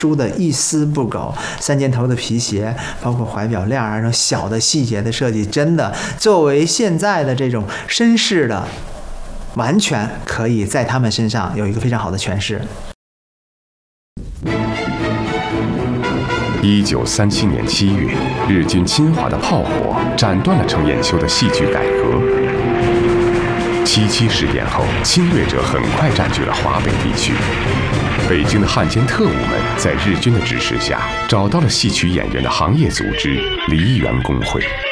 梳的一丝不苟，三件头的皮鞋，包括怀表链啊，这种小的细节的设计，真的作为现在的这种绅士的，完全可以在他们身上有一个非常好的诠释。 1937年7月，日军侵华的炮火斩断了程砚秋的戏剧改革。7·7事件后，侵略者很快占据了华北地区。北京的汉奸特务们在日军的指示下，找到了戏曲演员的行业组织——梨园工会。